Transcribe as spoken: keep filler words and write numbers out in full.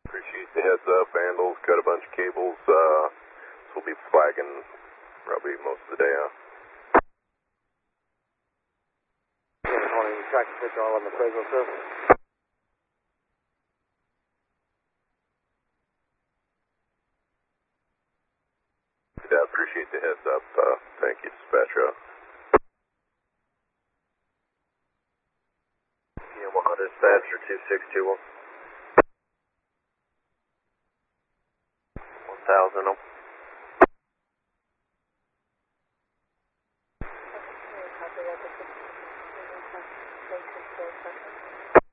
Appreciate the heads up. Vandals cut a bunch of cables. Uh, this will be flagging probably most of the day out. seven twenty, tracking switch all on the Fresno, sir. Yeah, appreciate the heads up. Uh, thank you, dispatcher. Yeah, one hundred, dispatcher two six two one. one thousand.